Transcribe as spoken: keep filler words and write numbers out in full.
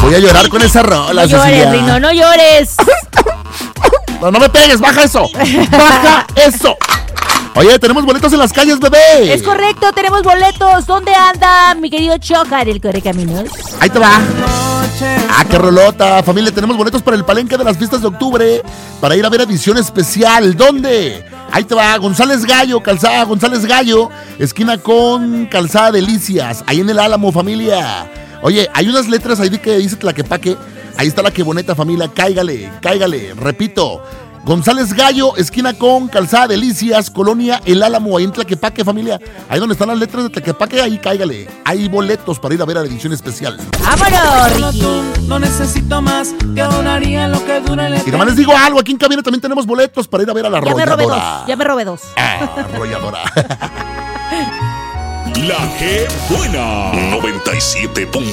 Voy a llorar con esa rola, No llores, Cecilia. Rino, no llores. No, no me pegues, baja eso. Baja eso. Oye, tenemos boletos en las calles, bebé. Es correcto, tenemos boletos. ¿Dónde anda mi querido Chocar, el Correcaminos? Ahí te va. Ah, qué rolota. Familia, tenemos boletos para el palenque de las fiestas de octubre para ir a ver edición especial. ¿Dónde? Ahí te va. González Gallo, calzada González Gallo, esquina con calzada Delicias. Ahí en el Álamo, familia. Oye, hay unas letras ahí de que dice Tlaquepaque. Ahí está la que boneta, familia. Cáigale, cáigale. Repito. González Gallo, esquina con calzada Delicias, colonia El Álamo, ahí en Tlaquepaque, familia. Ahí donde están las letras de Tlaquepaque, ahí cáigale. Hay boletos para ir a ver a la edición especial. ¡Vámonos, Ricky! No necesito más, que donaría lo que dura el Y nomás les digo algo, aquí en cabina también tenemos boletos para ir a ver a la Ya me robé arrolladora. dos, ya me robé dos. Ah, arrolladora. La que buena. noventa y siete punto